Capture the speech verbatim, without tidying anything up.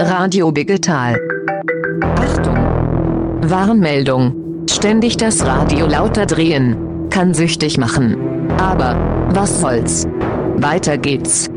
Radio Biggetal. Achtung! Warnmeldung. Ständig das Radio lauter drehen kann süchtig machen. Aber was soll's? Weiter geht's.